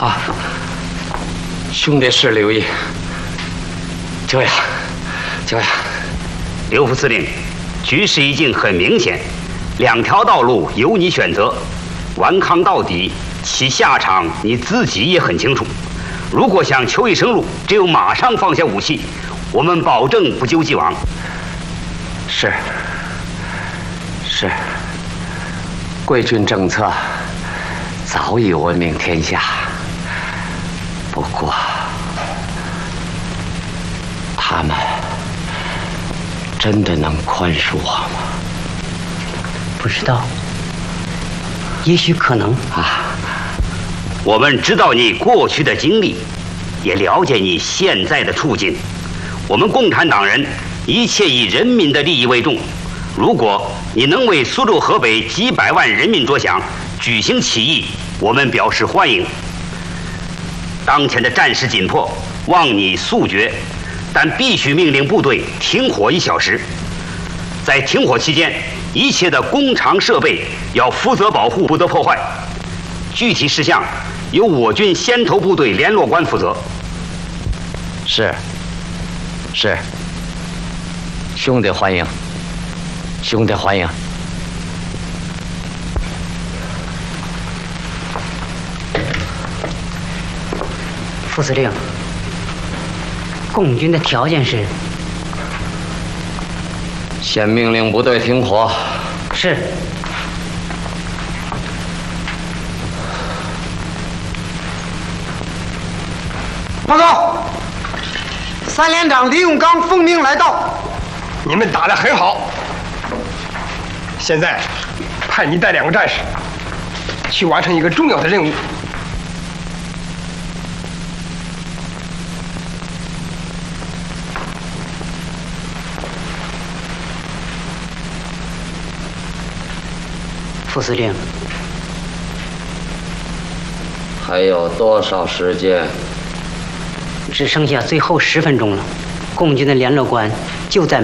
啊，兄弟是留意。就呀。 刘副司令，局势已经很明显，2条道路由你选择，顽抗到底，其下场你自己也很清楚。如果想求一生路，只有马上放下武器，我们保证不究既往。 是，贵军政策早已闻名天下，不过他们真的能宽恕我吗？ 不知道，也许可能啊。 我们知道你过去的经历，也了解你现在的处境。我们共产党人一切以人民的利益为重。如果你能为苏州、河北几百万人民着想，举行起义，我们表示欢迎。当前的战事紧迫，望你速决，但必须命令部队停火1小时。在停火期间，一切的工厂设备要负责保护，不得破坏。具体事项由我军先头部队联络官负责。 是，兄弟欢迎。 副司令，共军的条件是？ 先命令部队停火。 是。 报告，3连长李永刚奉命来到。 你们打得很好。现在派你带2个战士去完成一个重要的任务。 副司令， 还有多少时间？ 只剩下最后10分钟了，共军的联络官就在